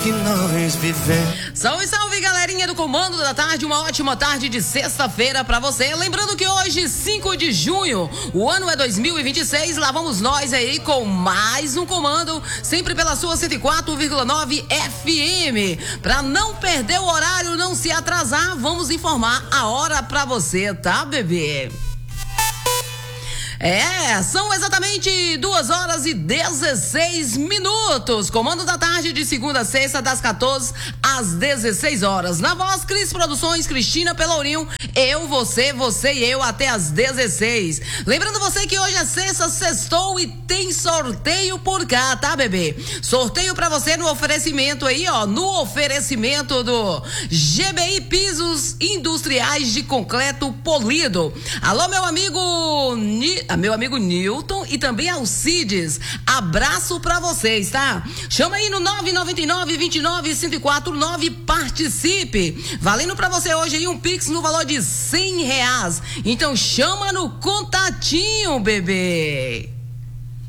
que nós vivemos. Salve, salve, galerinha do Comando da Tarde, uma ótima tarde de sexta-feira pra você. Lembrando que hoje, 5 de junho, o ano é 2026, lá vamos nós aí com mais um comando, sempre pela sua 104,9 FM. Pra não perder o horário, não se atrasar, vamos informar a hora pra você, tá, bebê? São exatamente 2h16. Comando da tarde de segunda a sexta, das 14 às 16 horas. Na voz, Cris Produções, Cristina Pelourinho, eu, você e eu até às 16. Lembrando você que hoje é sexta, sextou e tem sorteio por cá, tá, bebê? Sorteio pra você no oferecimento aí, ó, no oferecimento do GBI Pisos Industriais de Concreto Polido. Alô, meu amigo Newton e também Alcides, abraço pra vocês, tá? Chama aí no 999-29-1049, participe, valendo pra você hoje aí um Pix no valor de R$100, então chama no contatinho, bebê.